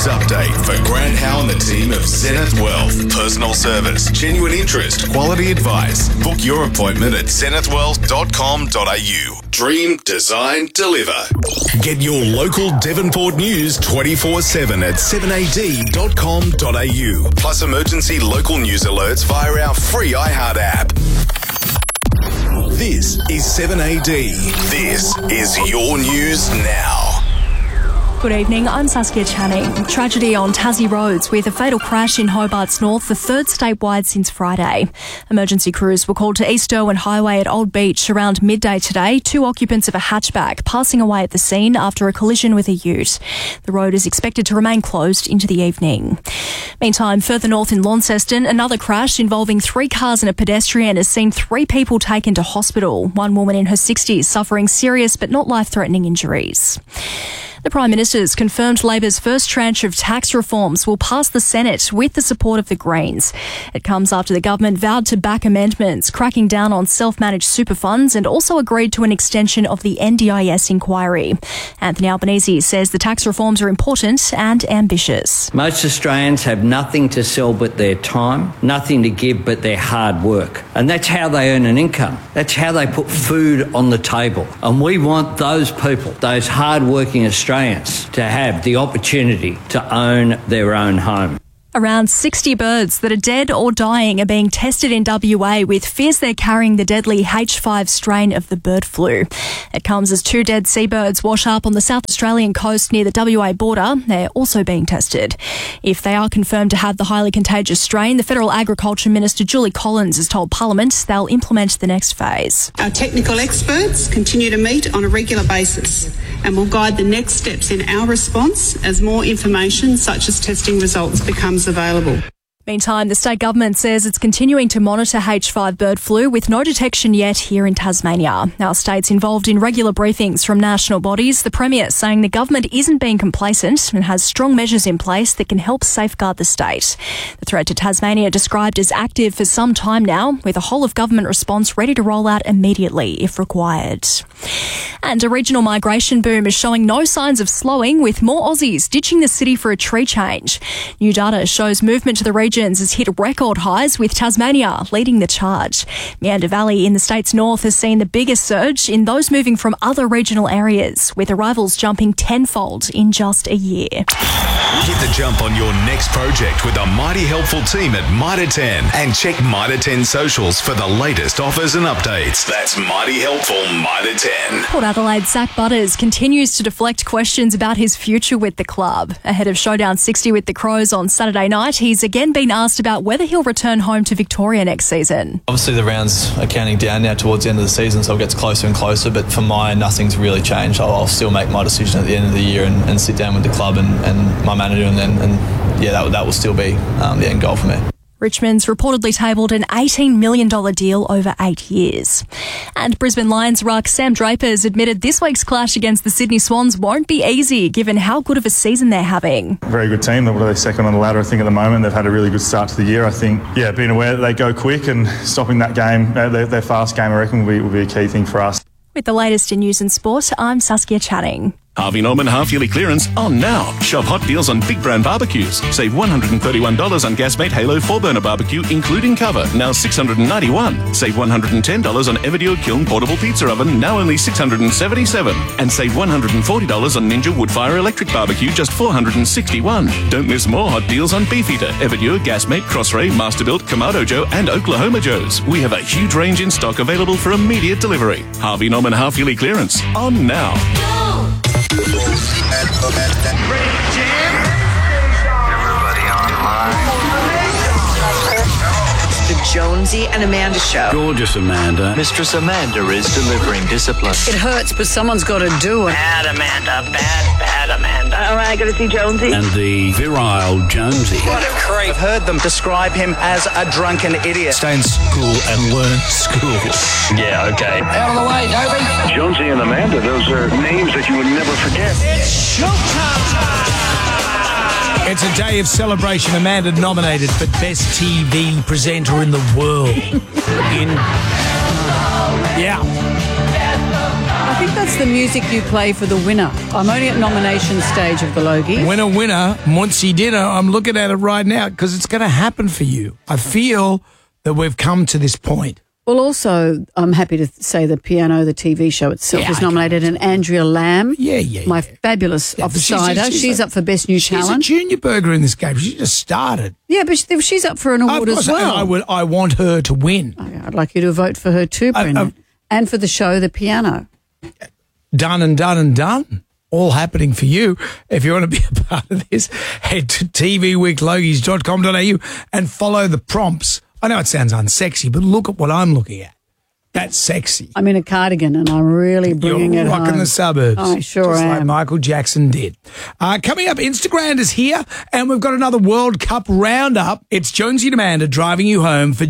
News update for Grant Howe and the team of Zenith Wealth. Personal service, genuine interest, quality advice. Book your appointment at zenithwealth.com.au. Dream, design, deliver. Get your local Devonport news 24/7 at 7ad.com.au. Plus emergency local news alerts via our free iHeart app. This is 7AD. This is your news now. Good evening, I'm Saskia Channing. Tragedy on Tassie roads with a fatal crash in Hobart's North, the third statewide since Friday. Emergency crews were called to East Derwent Highway at Old Beach around midday today. 2 occupants of a hatchback passing away at the scene after a collision with a ute. The road is expected to remain closed into the evening. Meantime, further north in Launceston, another crash involving 3 cars and a pedestrian has seen 3 people taken to hospital. One woman in her 60s suffering serious but not life-threatening injuries. The Prime Minister's confirmed Labor's first tranche of tax reforms will pass the Senate with the support of the Greens. It comes after the government vowed to back amendments, cracking down on self-managed super funds and also agreed to an extension of the NDIS inquiry. Anthony Albanese says the tax reforms are important and ambitious. Most Australians have nothing to sell but their time, nothing to give but their hard work. And that's how they earn an income. That's how they put food on the table. And we want those people, those hard-working Australians, to have the opportunity to own their own home. Around 60 birds that are dead or dying are being tested in WA with fears they're carrying the deadly H5 strain of the bird flu. It comes as 2 dead seabirds wash up on the South Australian coast near the WA border. They're also being tested. If they are confirmed to have the highly contagious strain, the Federal Agriculture Minister Julie Collins has told Parliament they'll implement the next phase. Our technical experts continue to meet on a regular basis and will guide the next steps in our response as more information such as testing results becomes available. Meantime, the state government says it's continuing to monitor H5 bird flu with no detection yet here in Tasmania. Our state's involved in regular briefings from national bodies. The Premier saying the government isn't being complacent and has strong measures in place that can help safeguard the state. The threat to Tasmania described as active for some time now, with a whole of government response ready to roll out immediately if required. And a regional migration boom is showing no signs of slowing, with more Aussies ditching the city for a tree change. New data shows movement to the region has hit record highs, with Tasmania leading the charge. Meander Valley in the state's north has seen the biggest surge in those moving from other regional areas, with arrivals jumping tenfold in just a year. Get the jump on your next project with a mighty helpful team at Mitre 10 and check Mitre 10 socials for the latest offers and updates. That's mighty helpful Mitre 10. Port Adelaide's Zach Butters continues to deflect questions about his future with the club. Ahead of Showdown 60 with the Crows on Saturday night, he's again been asked about whether he'll return home to Victoria next season. Obviously the rounds are counting down now towards the end of the season, so it gets closer and closer, but for mine, nothing's really changed. I'll still make my decision at the end of the year and sit down with the club and my manager, and that will still be the end goal for me. Richmond's reportedly tabled an $18 million deal over 8 years. And Brisbane Lions ruck Sam Draper has admitted this week's clash against the Sydney Swans won't be easy, given how good of a season they're having. Very good team. They're second on the ladder, I think, at the moment. They've had a really good start to the year. I think, being aware that they go quick and stopping that game, their fast game, I reckon, will be a key thing for us. With the latest in news and sport, I'm Saskia Channing. Harvey Norman half-yearly clearance on now. Shop hot deals on big brand barbecues. Save $131 on Gasmate Halo 4-burner barbecue, including cover, now $691. Save $110 on Everdio Kiln portable pizza oven, now only $677. And save $140 on Ninja Woodfire electric barbecue, just $461. Don't miss more hot deals on Beefeater, Everdio, Gasmate, Crossray, Masterbuilt, Kamado Joe, and Oklahoma Joe's. We have a huge range in stock available for immediate delivery. Harvey Norman half-yearly clearance on now. Everybody online. The Jonesy and Amanda Show. Gorgeous Amanda. Mistress Amanda is delivering discipline. It hurts, but someone's got to do it. Bad Amanda. Bad Amanda. All right, I got to see Jonesy. And the virile Jonesy. What a creep. I've heard them describe him as a drunken idiot. Stay in school and learn school. Yeah, okay. Out of the way, Toby. Jonesy and Amanda, those are names that you would never forget. It's showtime. It's a day of celebration. Amanda nominated for Best TV Presenter in the World. I think that's the music you play for the winner. I'm only at nomination stage of the Logies. Winner, Muncie dinner. I'm looking at it right now because it's going to happen for you. I feel that we've come to this point. Well, also, I'm happy to say the Piano, the TV show itself, is nominated, and Andrea Lamb, my fabulous offsider. She's up for Best New Talent. She's a junior burger in this game. She just started. Yeah, but she's up for an award as well. And I want her to win. I'd like you to vote for her too, Brendan. And for the show, The Piano. Done and done and done. All happening for you. If you want to be a part of this, head to tvweeklogies.com.au and follow the prompts. I know it sounds unsexy, but look at what I'm looking at. That's sexy. I'm in a cardigan and I'm really bringing it home. You're rocking the suburbs. I sure am. Just like Michael Jackson did. Coming up, Instagram is here and we've got another World Cup roundup. It's Jonesy and Amanda driving you home for